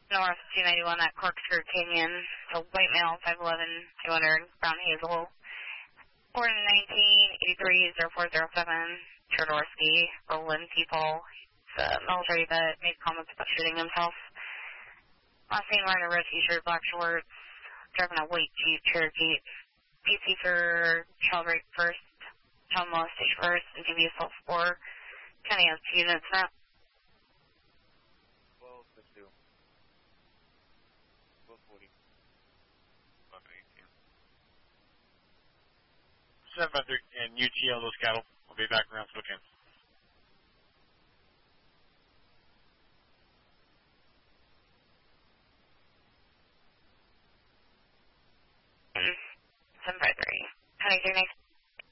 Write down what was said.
North 291 at Corkscrew Canyon. So white male, 5'11", 200, brown hazel. Born in 1983, 0407, Tredorsky, Berlin people. He's a military vet, made comments about shooting himself. Last name wearing a red t-shirt, black shorts, driving a white Jeep Cherokee. PC for child rape first, child molestation first, and DV assault 4. County has 2 units now. 12-2. 1240. 1118. 753 and UTL those cattle. I'll be back around Spokane. Mm. 753. County 3 next.